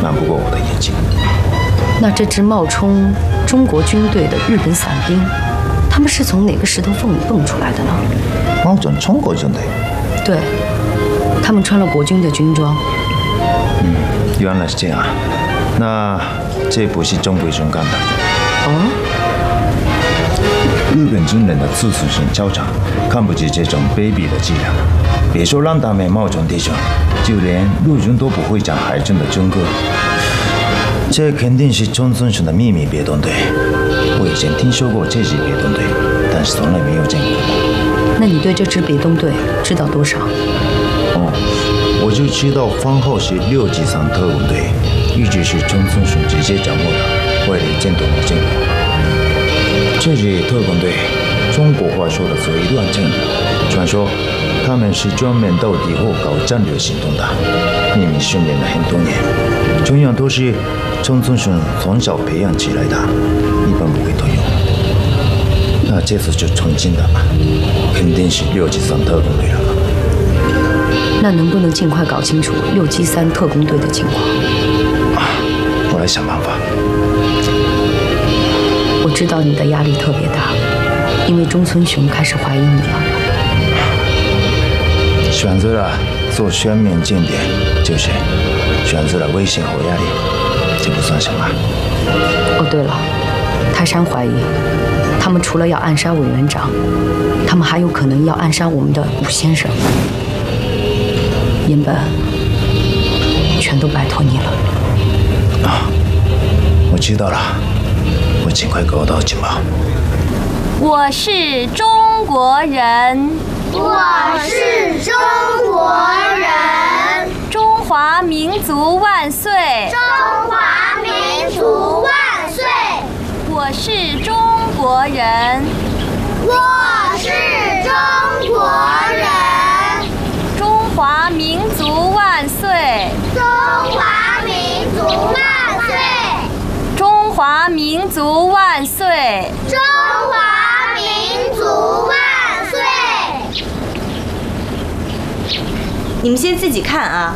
瞒不过我的眼睛。 那这支冒充中国军队的日本伞兵，他们是从哪个石头缝里蹦出来的呢？ 冒充中国军队？ 对，他们穿了国军的军装。 原来是这样啊。那这不是中国军干的。 哦。 日本军人的自尊心较强，看不起这种卑鄙的伎俩。别说让他们冒充弟兄，就连陆军都不会讲海军的军歌。这肯定是中村雄的秘密别动队。我以前听说过这支别动队，但是从来没有见过。 那你对这支别动队知道多少？ 我就知道番号是693特工队，一直是中村雄直接掌握的，外人见都没见过。这支特工队，中国话说的属于乱阵，传说他们是专门到敌后搞战略行动的，秘密训练了很多年，中样都是中村雄从小培养起来的，一般不会通用。那这次就纯金的，肯定是693特工队了。 那能不能尽快搞清楚673特工队的情况？ 我来想办法。 我知道你的压力特别大，因为中村雄开始怀疑你了。 选择了做全面间谍，就是选择了危险和压力，这不算什么。 哦，对了，泰山怀疑，他们除了要暗杀委员长，他们还有可能要暗杀我们的武先生。岩本，全都拜托你了。 我知道了，我尽快搞到情报。 我是中国人， 我是中国人， 中华民族万岁！ 中华民族万岁！ 我是中国人， 我是中国人， 中华民族万岁！ 中华民族万岁！ 中华民族万岁！ 中华民族万岁！ 你们先自己看啊。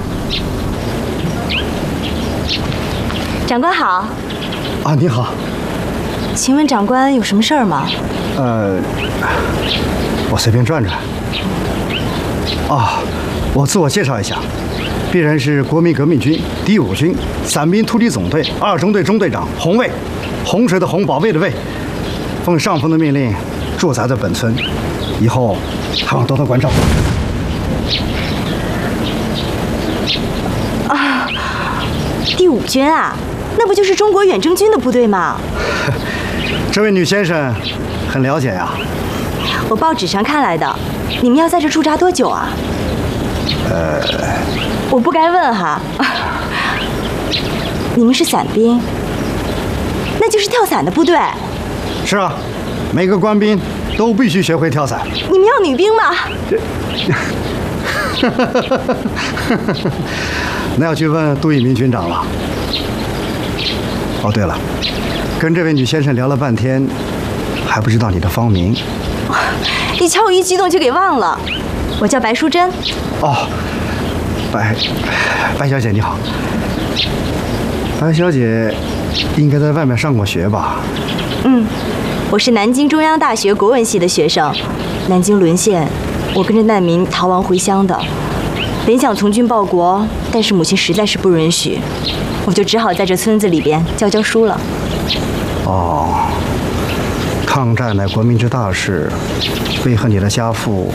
长官好。 啊，你好。 请问长官有什么事儿吗？ 我随便转转。我自我介绍一下，鄙人是国民革命军第5军伞兵突击总队2中队中队长红卫，洪水的洪，宝贝的卫，奉上峰的命令驻扎在本村，以后还望多多关照。 第5军啊，那不就是中国远征军的部队吗？ 这位女先生很了解呀。 我报纸上看来的。你们要在这驻扎多久啊？我不该问哈。你们是伞兵，那就是跳伞的部队。 是啊，每个官兵都必须学会跳伞。 你们要女兵吗？ 那要去问杜聿明军长了。哦，对了，跟这位女先生聊了半天，还不知道你的芳名。 你瞧我一激动就给忘了，我叫白淑珍。 哦，白小姐你好。白小姐应该在外面上过学吧？ 我是南京中央大学国文系的学生。南京沦陷，我跟着难民逃亡回乡的。本想从军报国，但是母亲实在是不允许，我就只好在这村子里边教书了。 哦，抗战乃国民之大事，为何你的家父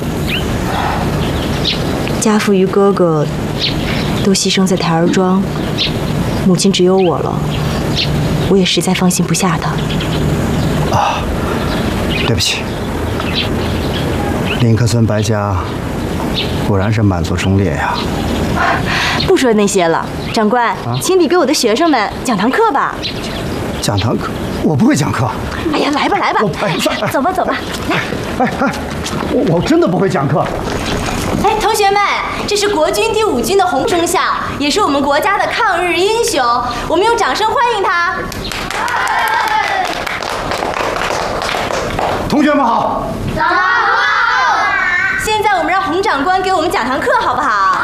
与哥哥都牺牲在台儿庄，母亲只有我了，我也实在放心不下他。 对不起，林克森白家果然是满族忠烈呀。 不说那些了，长官，请你给我的学生们讲堂课吧。 讲堂课？我不会讲课。 哎呀，来吧来吧，走吧走吧，来。 我真的不会讲课。 哎，同学们，这是国军第5军的洪中校，也是我们国家的抗日英雄，我们用掌声欢迎他。 同学们好。 早好。 现在我们让洪长官给我们讲堂课，好不好？